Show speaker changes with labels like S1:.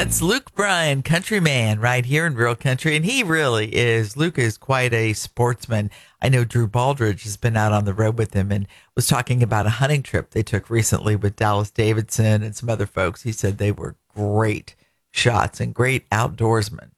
S1: That's Luke Bryan, countryman, right here in Real Country. And he really is. Luke is quite a sportsman. I know Drew Baldridge has been out on the road with him and was talking about a hunting trip they took recently with Dallas Davidson and some other folks. He said they were great shots and great outdoorsmen.